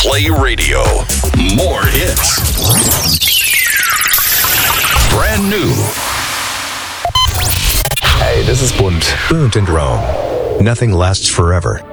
Play Radio. More hits. Brand new. Hey, this is Bund. Bund and Rome. Nothing lasts forever.